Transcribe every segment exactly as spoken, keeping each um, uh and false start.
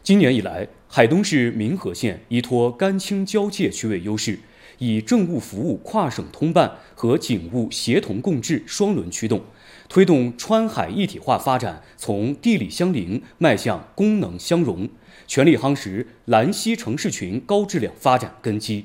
今年以来，海东市民和县依托甘青交界区位优势，以政务服务跨省通办和警务协同共治双轮驱动，推动川海一体化发展从地理相邻迈向功能相融，全力夯实兰溪城市群高质量发展根基。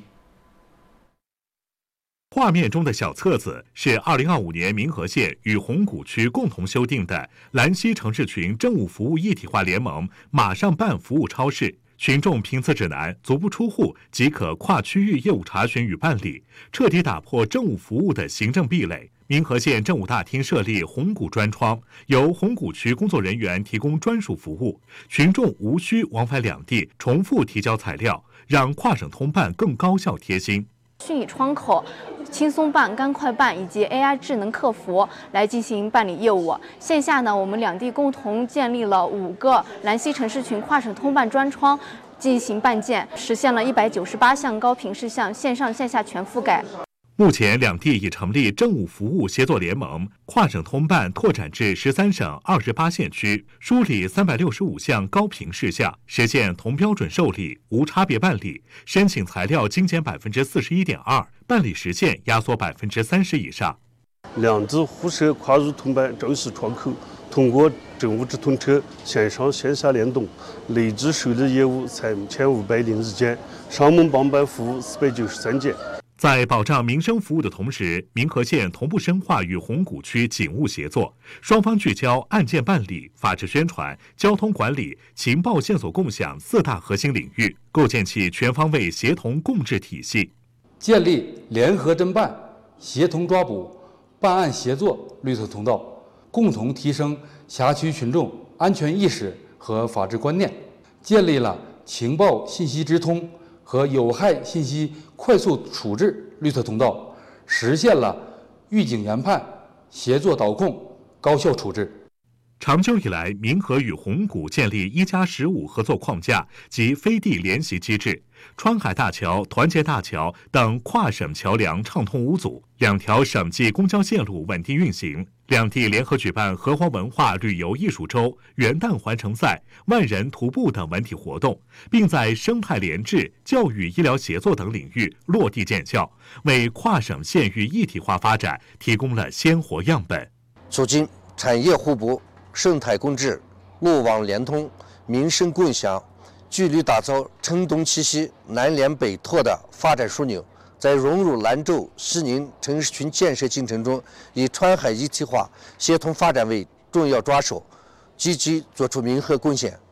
画面中的小册子是二零二五年民和县与红谷区共同修订的兰溪城市群政务服务一体化联盟马上办服务超市群众凭此指南足不出户即可跨区域业务查询与办理，彻底打破政务服务的行政壁垒。民和县政务大厅设立红谷专窗，由红谷区工作人员提供专属服务，群众无需往返两地重复提交材料，让跨省通办更高效贴心。 虚拟窗口、轻松办、干快办以及 A I 智能客服来进行办理业务。线下呢，我们两地共同建立了五个兰溪城市群跨省通办专窗，进行办件，实现了一百九十八项高频事项线上线下全覆盖。 目前，两地已成立政务服务协作联盟，跨省通办拓展至十三省二十八县区，梳理三百六十五项高频事项，实现同标准受理、无差别办理，申请材料精简百分之四十一点二，办理时限压缩百分之三十以上。 两地互设跨入通办正式窗口，通过政务直通车线上线下联动，累计受理业务三千五百零一件，上门帮办服务四百九十三件。 在保障民生服务的同时，民和县同步深化与红谷区警务协作，双方聚焦案件办理、法治宣传、交通管理、情报线索共享四大核心领域，构建起全方位协同共治体系， 建立联合侦办、协同抓捕、办案协作绿色通道，共同提升辖区群众安全意识和法治观念，建立了情报信息直通和有害信息快速处置绿色通道，实现了预警研判、协作导控、高效处置。 长久以来，民和与红谷建立一加十五合作框架及飞地联席机制，川海大桥、团结大桥等跨省桥梁畅通无阻，两条省际公交线路稳定运行。两地联合举办荷花文化旅游艺术周、元旦环城赛、万人徒步等文体活动，并在生态联治、教育医疗协作等领域落地见效，为跨省县域一体化发展提供了鲜活样本。 促进产业互补、生态共治、路网联通、民生共享，聚力打造承东气息、南联北拓的发展枢纽。在融入兰州、西宁城市群建设进程中，以川海一体化协同发展为重要抓手，积极作出民和贡献。